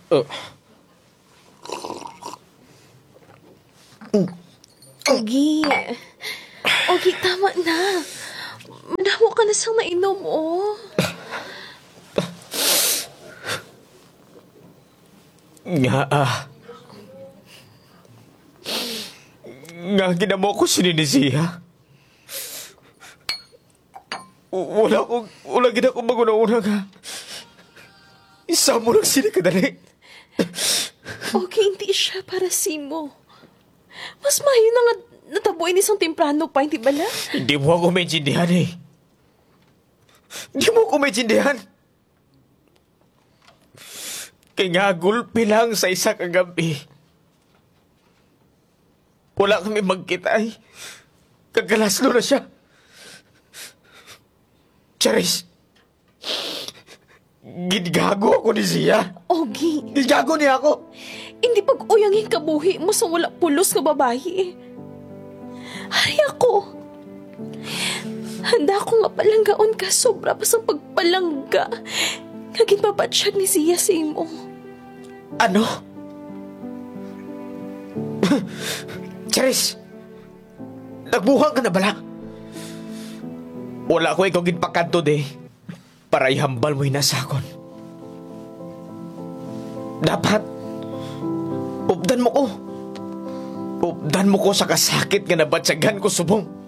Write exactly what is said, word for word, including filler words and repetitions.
Uh, Ogi. Ogi, tama na. Madamo ka na sang nainom, oh. nga ah. Nga ginamo ko sininisiya. Wala ko, wala gina ko maguna-una nga. Isa mo lang sinikadali. Ogi, hindi siya para si mo. Mas mayo na nga natabuin isang temprano pa, hindi bala? Hindi mo ako maintindihan eh. Hindi mo ako maintindihan. Kaya nga gulpi lang sa isa kagabi. Wala kami magkita ay. Kagalaslo na siya. Charis. Gidgago ako ni siya. Ogi, Gidgago niya ako. hindi pag-uyangin kabuhi mo sa wala pulos nga babae. Hari ako. Handa ko nga palanggaon ka sobra pa sa pagpalangga. Kagin pabatsyag ni siya sa imo. Ano? Charis. Nagbuhang ka na bala? Wala ko ikaw ginpakanto de para ihambal mo hinasakon. Dapat updan mo ko. Updan mo ko sa kasakit nga nabatsagan ko subong.